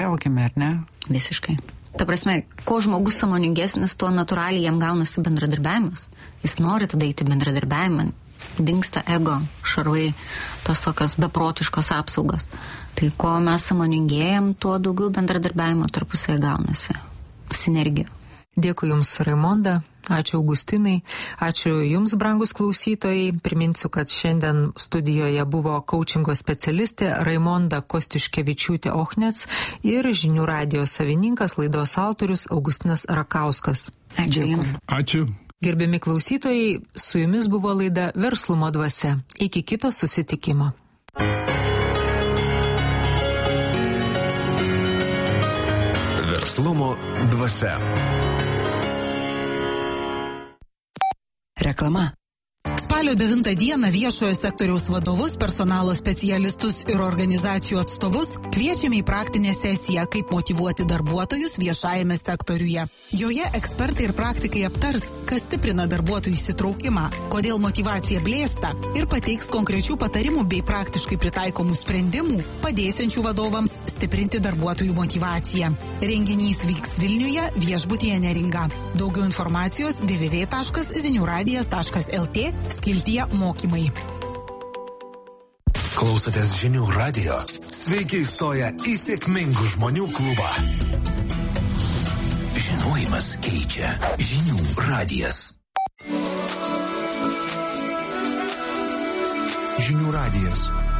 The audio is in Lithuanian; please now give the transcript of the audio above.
Jaukime, ar ne? Visiškai. Ta prasme, kuo žmogus sąmoningesnis, tuo natūraliai jam gaunasi bendradarbiavimas. Jis nori tada eiti bendradarbiavimą. Dingsta ego, šarvai, tos tokios beprotiškos apsaugos. Tai ko mes sąmoningėjam, tuo daugiau bendradarbiavimo tarpusai gaunasi. Sinergija. Dėkui Jums, Raimonda, ačiū Augustinai, ačiū Jums, brangus klausytojai. Priminsiu, kad šiandien studijoje buvo kaučingo specialistė Raimonda Kostiuškevičiūtė-Ochnec ir Žinių radijo savininkas, laidos autorius Augustinas Rakauskas. Ačiū Jums. Ačiū. Gerbiami klausytojai, su Jumis buvo laida Verslumo dvasia. Iki kito susitikimo. Verslumo dvasia. Reklama. Spalio 9 dieną viešojo sektoriaus vadovus, personalo specialistus ir organizacijų atstovus kviečiame į praktinę sesiją, kaip motyvuoti darbuotojus viešajame sektoriuje. Joje ekspertai ir praktikai aptars, kas stiprina darbuotojų įsitraukimą, kodėl motyvacija blėsta ir pateiks konkrečių patarimų bei praktiškai pritaikomų sprendimų, padėsiančių vadovams stiprinti darbuotojų motyvaciją. Renginys vyks Vilniuje, viešbutyje Neringa. Daugiau informacijos www.ziniuradijas.lt skiltyje mokymai. Klausotės Žinių radijo. Sveiki įstoję į sėkmingų žmonių klubą. Žinojimas keičia. Žinių radijas. Žinių radijas.